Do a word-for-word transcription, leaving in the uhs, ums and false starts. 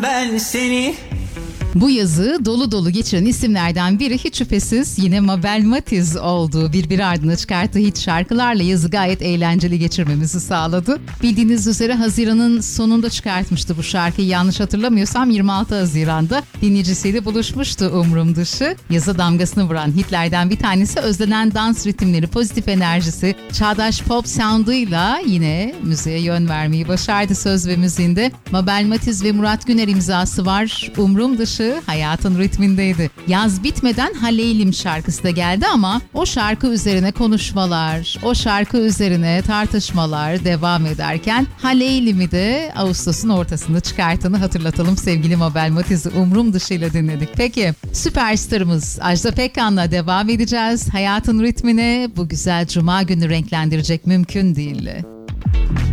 ben seni. Bu yazı dolu dolu geçiren isimlerden biri hiç şüphesiz yine Mabel Matiz oldu. Birbiri ardına çıkarttığı hit şarkılarla yazı gayet eğlenceli geçirmemizi sağladı. Bildiğiniz üzere Haziran'ın sonunda çıkartmıştı bu şarkıyı. Yanlış hatırlamıyorsam yirmi altı Haziran'da dinleyicisiyle buluşmuştu Umrum Dışı. Yaza damgasını vuran hitlerden bir tanesi, özlenen dans ritimleri, pozitif enerjisi, çağdaş pop sound'uyla yine müziğe yön vermeyi başardı. Söz ve müziğinde Mabel Matiz ve Murat Güner imzası var. Umrum Dışı hayatın ritmindeydi. Yaz bitmeden Haleylim şarkısı da geldi ama o şarkı üzerine konuşmalar, o şarkı üzerine tartışmalar devam ederken Haleylim'i de Ağustos'un ortasında çıkarttığını hatırlatalım sevgili Mabel Matiz'i Umrum Dışı'yla dinledik. Peki süperstarımız Ajda Pekkan'la devam edeceğiz. Hayatın ritmine bu güzel cuma günü renklendirecek mümkün değil.